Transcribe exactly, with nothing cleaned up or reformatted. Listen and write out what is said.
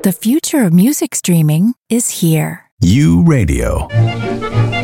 The future of music streaming is here. U Radio.